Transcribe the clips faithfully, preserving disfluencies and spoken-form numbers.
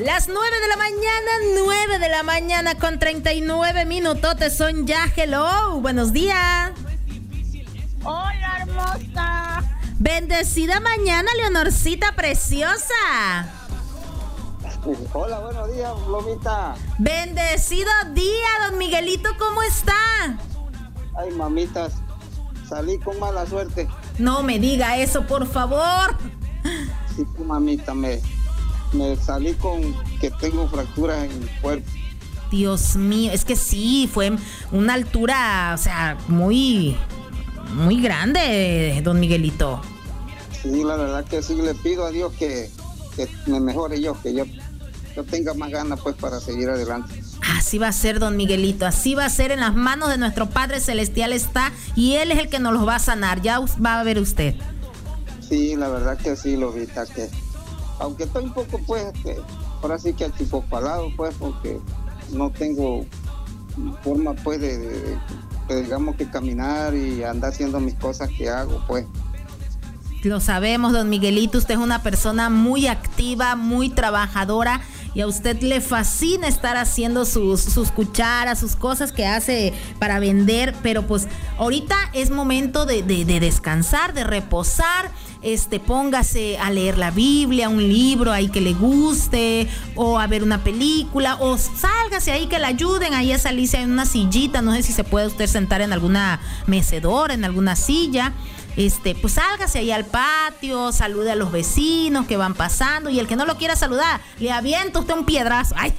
Las nueve de la mañana, nueve de la mañana con treinta y nueve minutotes son ya. Hello, buenos días. Hola, hermosa. Bendecida mañana, Leonorcita preciosa. Hola, buenos días, Lomita. Bendecido día, don Miguelito, ¿cómo está? Ay, mamitas, salí con mala suerte. No me diga eso, por favor. Sí, mamita, me, me salí con que tengo fracturas en el cuerpo. Dios mío, es que sí, fue una altura, o sea, muy, muy grande, don Miguelito. Sí, la verdad que sí, le pido a Dios que, que me mejore yo, que yo, yo tenga más ganas pues para seguir adelante. Así va a ser, don Miguelito, así va a ser, en las manos de nuestro Padre Celestial está, y Él es el que nos los va a sanar, ya va a ver usted. Sí, la verdad que sí, Lobita, que aunque estoy un poco pues, que, ahora sí que achicopalado pues, porque no tengo forma pues de, de, de, digamos que caminar y andar haciendo mis cosas que hago pues. Lo sabemos, don Miguelito, usted es una persona muy activa, muy trabajadora, y a usted le fascina estar haciendo sus, sus cucharas, sus cosas que hace para vender, pero pues ahorita es momento de, de, de descansar, de reposar. Este, póngase a leer la Biblia, un libro ahí que le guste, o a ver una película, o sálgase ahí que le ayuden ahí a salirse en una sillita, no sé si se puede usted sentar en alguna mecedora, en alguna silla. Este, pues sálgase ahí al patio, salude a los vecinos que van pasando, y el que no lo quiera saludar, le avienta usted un piedrazo. Ay.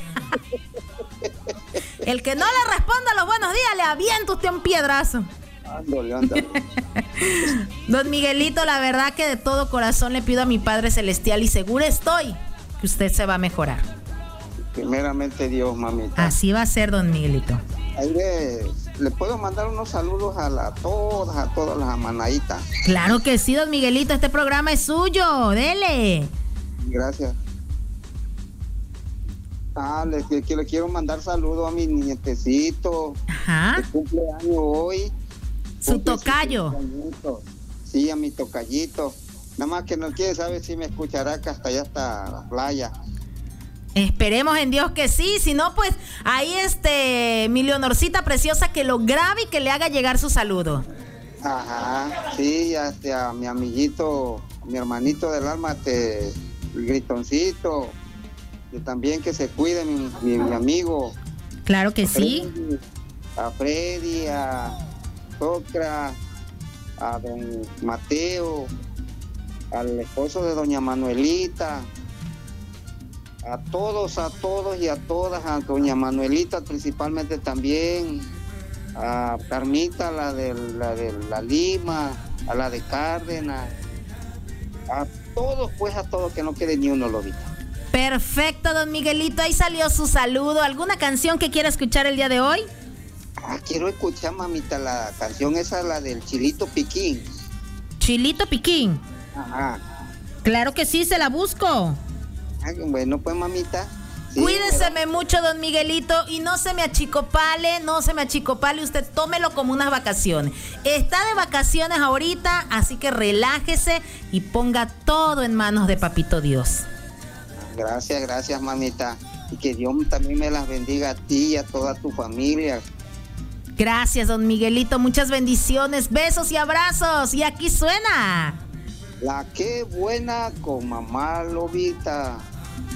El que no le responda a los buenos días, le avienta usted un piedrazo. Ándale, ándale. Don Miguelito, la verdad que de todo corazón le pido a mi Padre Celestial, y seguro estoy que usted se va a mejorar. Primeramente Dios, mamita. Así va a ser, don Miguelito. Ahí le, le puedo mandar unos saludos a la, todas, a todas las amanaditas. Claro que sí, don Miguelito, este programa es suyo, dele. Gracias. Ah, le, le, le quiero mandar saludos a mi nietecito. Ajá. Que cumple año hoy. Su tocayo. Sí, a mi tocayito. Nada más que no quiere saber si me escuchará que hasta allá hasta la playa. Esperemos en Dios que sí, si no pues ahí este mi Leonorcita preciosa que lo grabe y que le haga llegar su saludo. Ajá, sí, hasta a mi amiguito, mi hermanito del alma, te, el gritoncito, y también que se cuide mi, mi, mi amigo. Claro que sí. Freddy, a Freddy, a Socra, a don Mateo, al esposo de doña Manuelita, a todos, a todos y a todas, a doña Manuelita principalmente también, a Carmita, la de la de la Lima, a la de Cárdenas, a todos, pues a todos, que no quede ni uno, Lobita. Perfecto, don Miguelito, ahí salió su saludo. ¿Alguna canción que quiera escuchar el día de hoy? Ah, quiero escuchar, mamita, la canción esa, la del Chilito Piquín. Chilito Piquín. Ajá. Claro que sí, se la busco. Bueno, pues, mamita. Sí, cuídeseme mucho, don Miguelito, y no se me achicopale, no se me achicopale, usted tómelo como unas vacaciones. Está de vacaciones ahorita, así que relájese y ponga todo en manos de Papito Dios. Gracias, gracias, mamita. Y que Dios también me las bendiga a ti y a toda tu familia. Gracias, don Miguelito, muchas bendiciones, besos y abrazos. Y aquí suena La que buena con mamá Lobita.